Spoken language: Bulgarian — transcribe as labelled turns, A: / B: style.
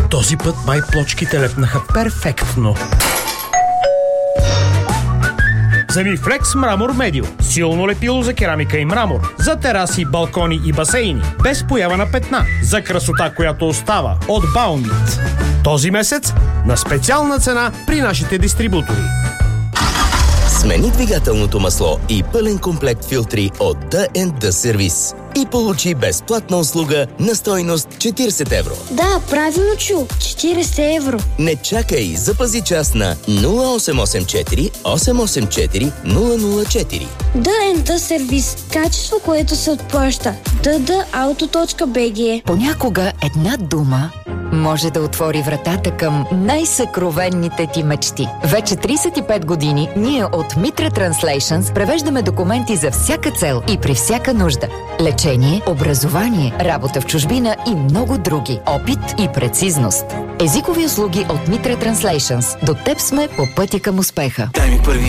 A: Този път май плочките лепнаха перфектно. Семифлекс Мрамор Медио. Силно лепило за керамика и мрамор. За тераси, балкони и басейни. Без поява на петна. За красота, която остава. От Баумит. Този месец на специална цена при нашите дистрибутори.
B: Смени двигателното масло и пълен комплект филтри от D&D сервис. И получи безплатна услуга на стойност 40 евро.
C: Да, правилно чу. 40 евро.
B: Не чакай, запази час на 0884 884 004.
C: D&D сервис. Качество, което се отплаща. ddauto.bg.
D: Понякога една дума може да отвори вратата към най-съкровенните ти мечти. Вече 35 години ние от Mitra Translations превеждаме документи за всяка цел и при всяка нужда. Лечение, образование, работа в чужбина и много други. Опит и прецизност. Езикови услуги от Mitra Translations. До теб сме по пътя към успеха.
E: Дай ми първи